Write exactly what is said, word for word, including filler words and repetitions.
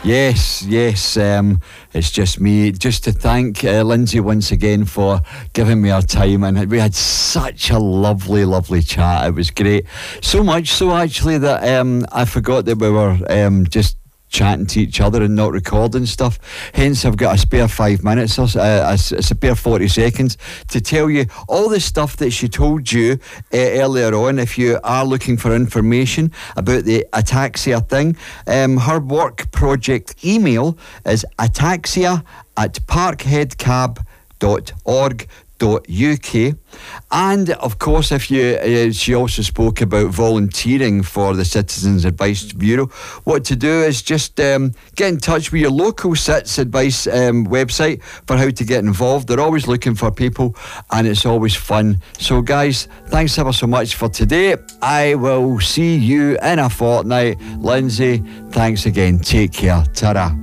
Yes, yes. Um, it's just me. Just to thank uh, Lindsay once again for giving me her time, and we had such a lovely, lovely chat. It was great. So much so actually that um, I forgot that we were um, just chatting to each other and not recording stuff. Hence, I've got a spare five minutes or uh, a, a spare forty seconds to tell you all the stuff that she told you uh, earlier on. If you are looking for information about the ataxia thing, um, her work project email is ataxia at parkheadcab dot org dot U K. And of course, if you uh, she also spoke about volunteering for the Citizens Advice Bureau. What to do is just um, get in touch with your local Cits Advice um, website for how to get involved. They're always looking for people, and it's always fun. So guys, thanks ever so much for today. I will see you in a fortnight. Lindsay, thanks again. Take care. Ta-ra.